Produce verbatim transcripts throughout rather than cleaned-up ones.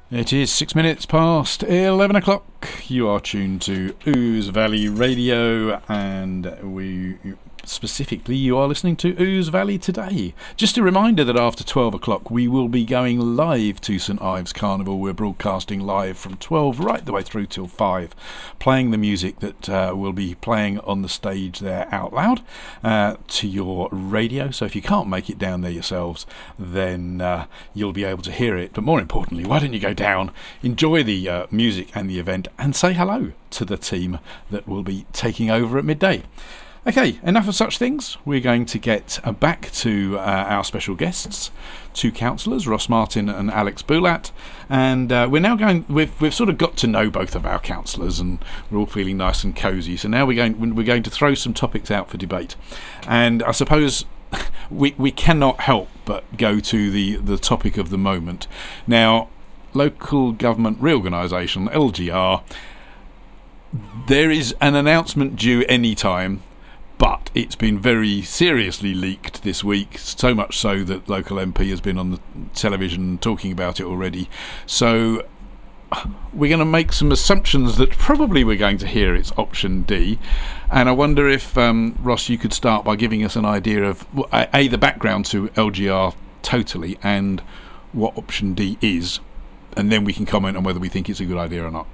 It is six minutes past eleven o'clock. You are tuned to Ouse Valley Radio, and we specifically you are listening to Ouse Valley Today. Just a reminder that after twelve o'clock we will be going live to St Ives Carnival. We're broadcasting live from twelve right the way through till five, playing the music that uh, will be playing on the stage there out loud uh, to your radio. So if you can't make it down there yourselves, then uh, you'll be able to hear it. But more importantly, why don't you go down, enjoy the uh, music and the event, and say hello to the team that will be taking over at midday. Okay, enough of such things. We're going to get uh, back to uh, our special guests, two councillors, Ross Martin and Alex Boulat, and uh, we're now going. We've we've sort of got to know both of our councillors, and we're all feeling nice and cosy. So now we're going we're going to throw some topics out for debate, and I suppose we we cannot help but go to the the topic of the moment. Now, local government reorganisation, L G R. There is an announcement due any time, but it's been very seriously leaked this week, so much so that local M P has been on the television talking about it already. So we're going to make some assumptions that probably we're going to hear it's option D, and I wonder if um, Ross, you could start by giving us an idea of a, the background to L G R totally and what option D is, and then we can comment on whether we think it's a good idea or not.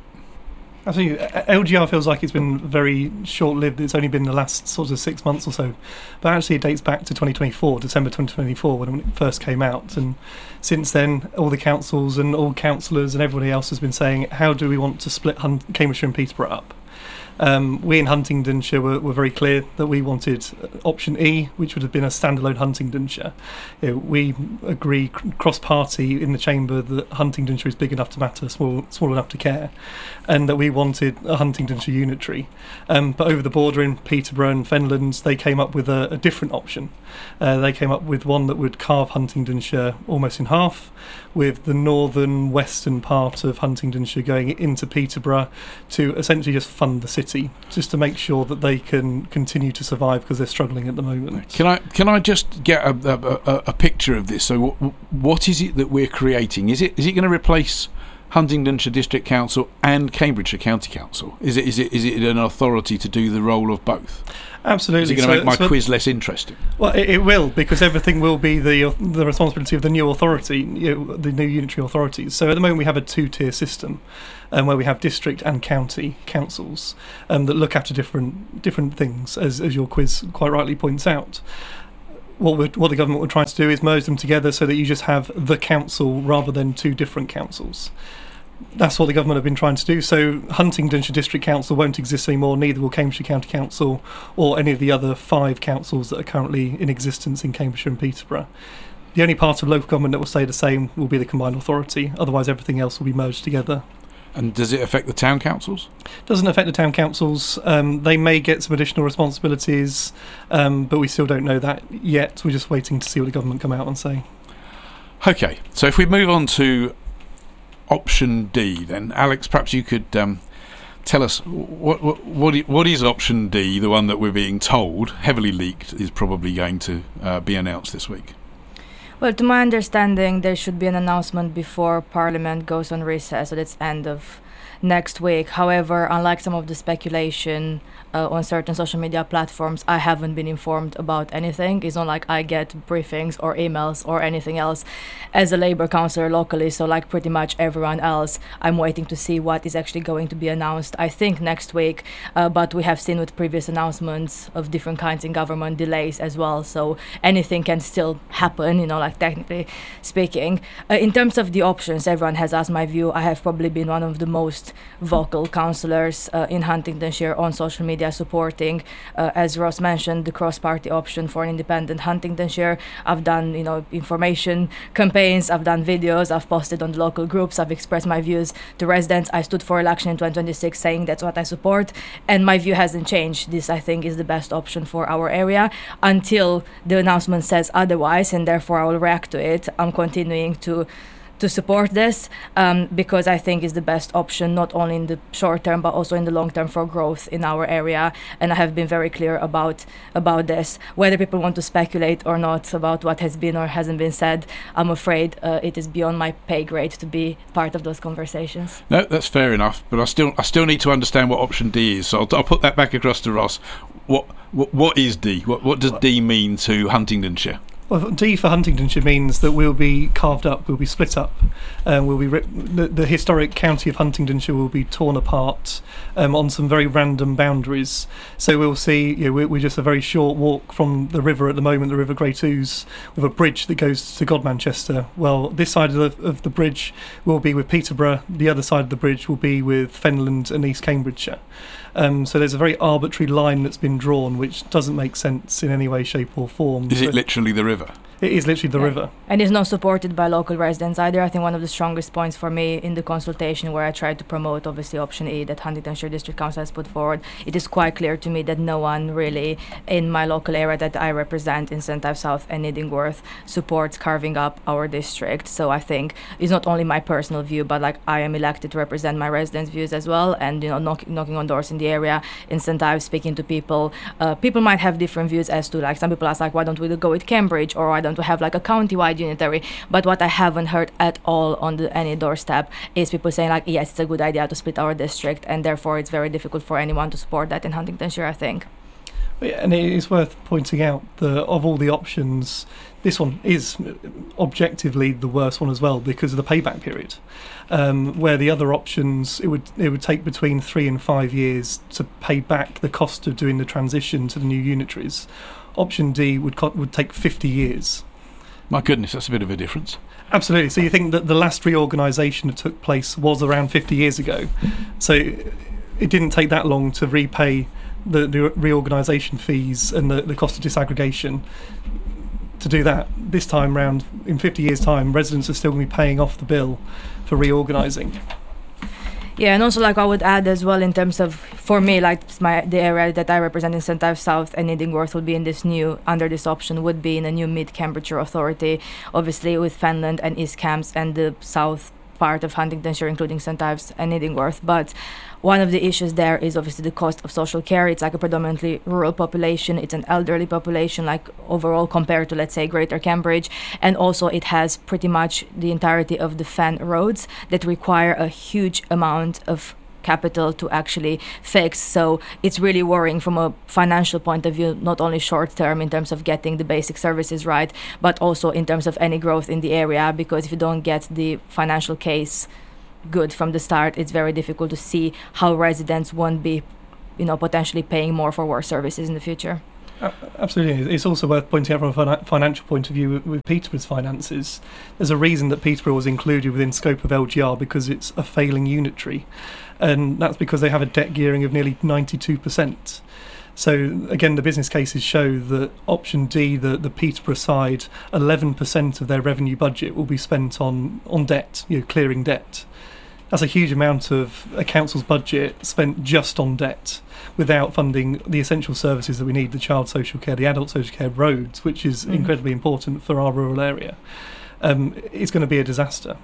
I think L G R feels like it's been very short-lived. It's only been the last sort of six months or so, but actually it dates back to twenty twenty-four, December twenty twenty-four, when it first came out. And since then, all the councils and all councillors and everybody else has been saying, how do we want to split Hun- Cambridgeshire and Peterborough up? Um, we in Huntingdonshire were, were very clear that we wanted option E, which would have been a standalone Huntingdonshire. You know, we agree cross-party in the chamber that Huntingdonshire is big enough to matter, small small enough to care, and that we wanted a Huntingdonshire unitary. Um, but over the border in Peterborough and Fenlands, they came up with a, a different option. Uh, they came up with one that would carve Huntingdonshire almost in half, with the northern western part of Huntingdonshire going into Peterborough to essentially just fund the city, just to make sure that they can continue to survive, because they're struggling at the moment. Can I can I just get a, a, a, a picture of this? So what, what is it that we're creating? Is it is it going to replace Huntingdonshire District Council and Cambridgeshire County Council? Is it is it is it an authority to do the role of both? Absolutely. Is it going to so, make my so quiz less interesting? Well, it, it will, because everything will be the the responsibility of the new authority, you know, the new unitary authorities. So at the moment we have a two-tier system, um, where we have district and county councils um, that look after different different things, as as your quiz quite rightly points out. What we're, what the government would try to do is merge them together so that you just have the council rather than two different councils. That's what the government have been trying to do. So Huntingdonshire District Council won't exist anymore, neither will Cambridgeshire County Council or any of the other five councils that are currently in existence in Cambridgeshire and Peterborough. The only part of local government that will stay the same will be the combined authority, otherwise everything else will be merged together. And does it affect the town councils? Doesn't affect the town councils. Um, they may get some additional responsibilities, um, but we still don't know that yet. We're just waiting to see what the government come out and say. Okay, so if we move on to option D, then Alex, perhaps you could um, tell us what what what is, what is option D, the one that we're being told, heavily leaked, is probably going to uh, be announced this week. Well, to my understanding, there should be an announcement before Parliament goes on recess at its end of next week. However, unlike some of the speculation uh, on certain social media platforms, I haven't been informed about anything. It's not like I get briefings or emails or anything else as a Labour councillor locally. So like pretty much everyone else, I'm waiting to see what is actually going to be announced, I think next week. Uh, but we have seen with previous announcements of different kinds in government delays as well. So anything can still happen, you know, like technically speaking. Uh, in terms of the options, everyone has asked my view. I have probably been one of the most vocal councillors uh, in Huntingdonshire on social media supporting, uh, as Ross mentioned, the cross-party option for an independent Huntingdonshire. I've done, you know, information campaigns, I've done videos, I've posted on the local groups, I've expressed my views to residents. I stood for election in twenty twenty-six saying that's what I support, and my view hasn't changed. This, I think, is the best option for our area until the announcement says otherwise, and therefore I will react to it. I'm continuing to to support this um, because I think it's the best option, not only in the short term but also in the long term for growth in our area. And I have been very clear about about this. Whether people want to speculate or not about what has been or hasn't been said, I'm afraid uh, it is beyond my pay grade to be part of those conversations. No, that's fair enough, but I still I still need to understand what option D is. So I'll, I'll put that back across to Ross. What what, what is D? What what does D mean to Huntingdonshire? Well, D for Huntingdonshire means that we'll be carved up, we'll be split up, um, we'll be ri- the, the historic county of Huntingdonshire will be torn apart um, on some very random boundaries. So we'll see, you know, we're, we're just a very short walk from the river at the moment, the River Great Ouse, with a bridge that goes to Godmanchester. Well, this side of the, of the bridge will be with Peterborough, the other side of the bridge will be with Fenland and East Cambridgeshire. Um, so there's a very arbitrary line that's been drawn, which doesn't make sense in any way, shape or form. Is it literally the river? It is literally the Yeah. river. And it's not supported by local residents either. I think one of the strongest points for me in the consultation, where I tried to promote obviously option E that Huntingdonshire District Council has put forward, it is quite clear to me that no one really in my local area that I represent in St Ives South and Kniddingworth supports carving up our district. So I think it's not only my personal view, but like I am elected to represent my residents' views as well. And you know, knock, knocking on doors in the area in St Ives, speaking to people, uh, people might have different views as to, like, some people ask like, why don't we go with Cambridge, or why don't we have like a county-wide unitary? But what I haven't heard at all on the, any doorstep is people saying like, yes, it's a good idea to split our district, and therefore it's very difficult for anyone to support that in Huntingdonshire, I think. And it is worth pointing out that of all the options, this one is objectively the worst one as well because of the payback period. Um, where the other options, it would it would take between three and five years to pay back the cost of doing the transition to the new unitaries. Option D would co- would take fifty years. My goodness, that's a bit of a difference. Absolutely. So you think that the last reorganisation that took place was around fifty years ago. So it didn't take that long to repay the, the reorganisation fees and the, the cost of disaggregation. To do that this time round, in fifty years' time, residents are still going to be paying off the bill for reorganising. Yeah, and also like I would add as well in terms of, for me, like it's my the area that I represent in St Ives South and Kniddingworth would be in this new, under this option, would be in a new mid-Cambridgeshire authority, obviously with Fenland and East Camps and the south part of Huntingdonshire, including St Ives and Kniddingworth. But one of the issues there is obviously the cost of social care. It's like a predominantly rural population. It's an elderly population, like overall compared to, let's say, Greater Cambridge. And also it has pretty much the entirety of the Fen roads that require a huge amount of capital to actually fix. So it's really worrying from a financial point of view, not only short term in terms of getting the basic services right, but also in terms of any growth in the area, because if you don't get the financial case good from the start, it's very difficult to see how residents won't be, you know, potentially paying more for worse services in the future. Uh, absolutely. It's also worth pointing out from a fina- financial point of view with, with Peterborough's finances. There's a reason that Peterborough was included within scope of L G R, because it's a failing unitary, and that's because they have a debt gearing of nearly ninety-two percent. So again, the business cases show that option D, the, the Peterborough side, eleven percent of their revenue budget will be spent on, on debt, you know, clearing debt. That's a huge amount of a council's budget spent just on debt, without funding the essential services that we need, the child social care, the adult social care, roads, which is mm. incredibly important for our rural area. Um, it's going to be a disaster.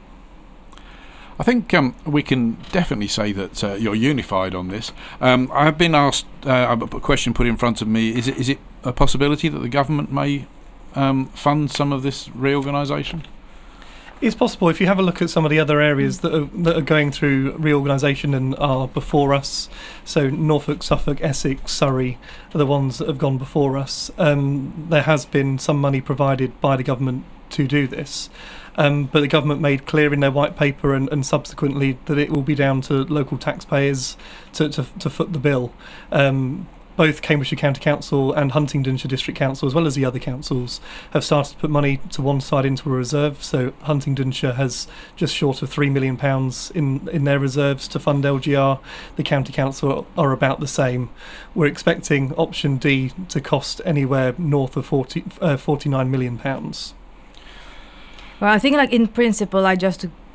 I think um, we can definitely say that uh, you're unified on this. Um, I've been asked, uh, a question put in front of me, is it is it a possibility that the government may um, fund some of this reorganisation? It's possible. If you have a look at some of the other areas that are, that are going through reorganisation and are before us, so Norfolk, Suffolk, Essex, Surrey are the ones that have gone before us. Um, there has been some money provided by the government to do this, um, but the government made clear in their white paper and, and subsequently that it will be down to local taxpayers to, to, to foot the bill. Um, Both Cambridgeshire County Council and Huntingdonshire District Council, as well as the other councils, have started to put money to one side into a reserve. So Huntingdonshire has just short of three million pounds in, in their reserves to fund L G R. The County Council are about the same. We're expecting option D to cost anywhere north of forty, uh, forty-nine million pounds. Well, I think, like, in principle, I just to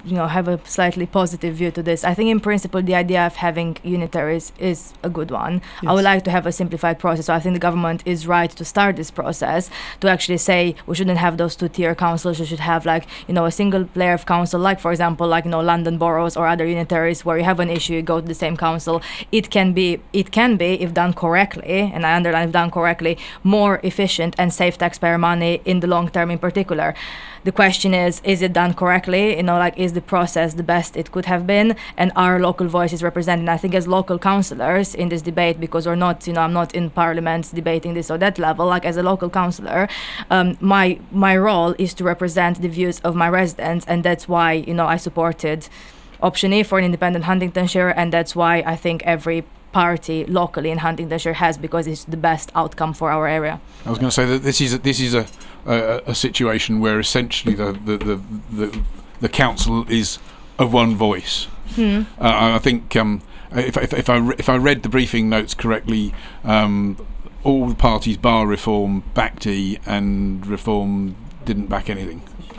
you know, have a slightly positive view to this. I think in principle the idea of having unitaries is a good one. Yes. I would like to have a simplified process. So I think the government is right to start this process, to actually say we shouldn't have those two-tier councils. We should have, like, you know, a single layer of council, like, for example, like, you know, London boroughs or other unitaries, where you have an issue, you go to the same council. It can be, it can be, if done correctly, and I underline if done correctly, more efficient and save taxpayer money in the long term in particular. The question is, is it done correctly? You know, like, is the process the best it could have been? And are local voices represented? I think as local councillors in this debate, because we're not, you know, I'm not in parliament debating this or that level, like as a local councillor, um, my my role is to represent the views of my residents, and that's why, you know, I supported option E for an independent Huntingdonshire, and that's why I think every party locally in Huntingdonshire has, because it's the best outcome for our area. I was going to say that this is a, this is a, a a situation where essentially the the the, the, the council is of one voice. Hmm. Uh, I think um, if, if if I re- if I read the briefing notes correctly, um, all the parties bar Reform backed E, and Reform didn't back anything.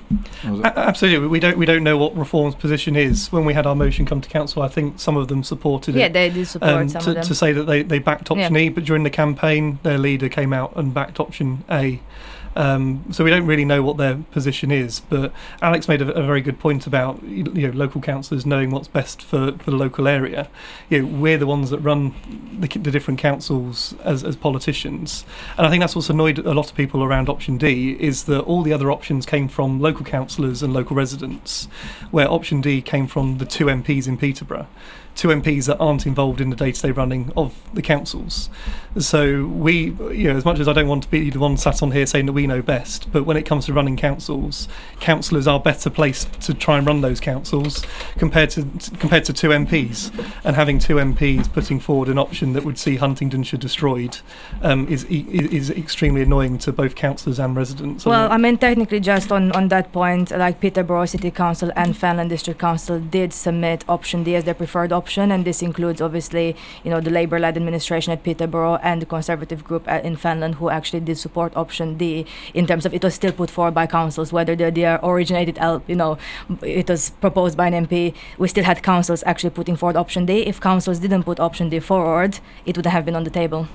A- absolutely, we don't we don't know what Reform's position is. When we had our motion come to council, I think some of them supported yeah, it. Yeah, they did support um, some to, of them. to say that they, they backed option yeah. E, but during the campaign, their leader came out and backed option A. Um, so we don't really know what their position is. But Alex made a, a very good point about, you know, local councillors knowing what's best for, for the local area. You know, we're the ones that run the, the different councils as, as politicians, and I think that's what's annoyed a lot of people around option D, is that all the other options came from local councillors and local residents, where option D came from the two M Ps in Peterborough. Two M Ps that aren't involved in the day-to-day running of the councils. So we, you know, as much as I don't want to be the one sat on here saying that we know best, but when it comes to running councils, councillors are better placed to try and run those councils compared to compared to two M Ps. And having two M Ps putting forward an option that would see Huntingdonshire destroyed um, is is extremely annoying to both councillors and residents. Well, I mean, technically, just on, on that point, like Peterborough City Council and Fenland District Council did submit option D as their preferred option. And this includes, obviously, you know, the Labour-led administration at Peterborough and the Conservative group in Fenland, who actually did support option D, in terms of it was still put forward by councils, whether the idea originated, you know, it was proposed by an M P. We still had councils actually putting forward option D. If councils didn't put option D forward, it wouldn't have been on the table.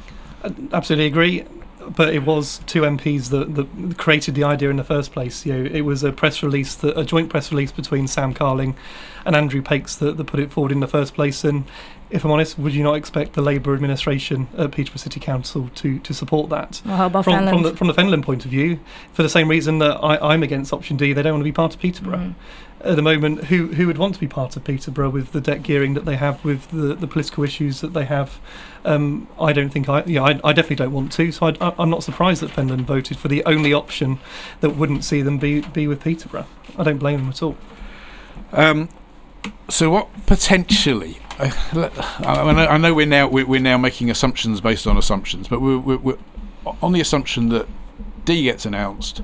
I absolutely agree. But it was two M Ps that, that created the idea in the first place. You know, it was a press release, that, a joint press release between Sam Carling and Andrew Pakes that, that put it forward in the first place. And if I'm honest, would you not expect the Labour administration at Peterborough City Council to, to support that? Well, how about from, Fenland? From the, from the Fenland point of view, for the same reason that I, I'm against option D, they don't want to be part of Peterborough. Mm. At the moment, who who would want to be part of Peterborough with the debt gearing that they have, with the, the political issues that they have? Um, I don't think I, yeah, I, I definitely don't want to. So I, I'm not surprised that Fenland voted for the only option that wouldn't see them be be with Peterborough. I don't blame them at all. Um, so what potentially? Uh, I, know, I know we're now we're, we're now making assumptions based on assumptions, but we're, we're, we're on the assumption that D gets announced.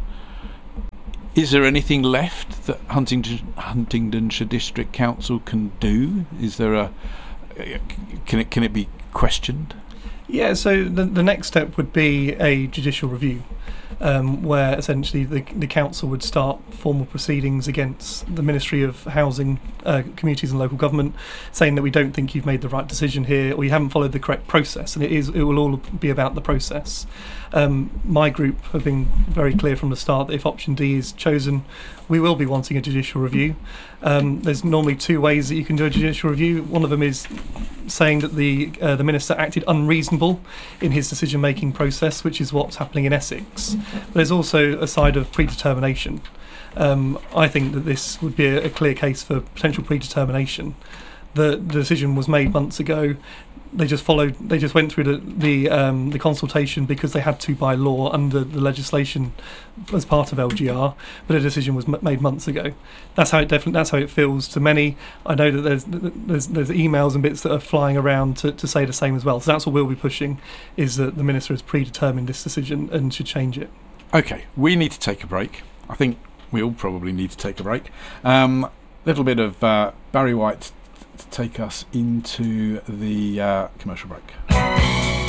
Is there anything left that Huntingdon, Huntingdonshire District Council can do? Is there a can it can it be questioned? Yeah. So the the next step would be a judicial review, um, where essentially the the council would start formal proceedings against the Ministry of Housing, uh, Communities and Local Government, saying that we don't think you've made the right decision here, or you haven't followed the correct process, and it is it will all be about the process. Um, my group have been very clear from the start that if option D is chosen, we will be wanting a judicial review. Um, there's normally two ways that you can do a judicial review. One of them is saying that the uh, the minister acted unreasonable in his decision-making process, which is what's happening in Essex. But there's also a side of predetermination. Um, I think that this would be a, a clear case for potential predetermination. The, the decision was made months ago. They just followed. They just went through the the, um, the consultation because they had to by law under the legislation as part of L G R. But a decision was m- made months ago. That's how it definitely. That's how it feels to many. I know that there's there's there's emails and bits that are flying around to, to say the same as well. So that's what we'll be pushing, is that the minister has predetermined this decision and should change it. Okay, we need to take a break. I think we all probably need to take a break. A um, little bit of uh, Barry White to take us into the uh, commercial break.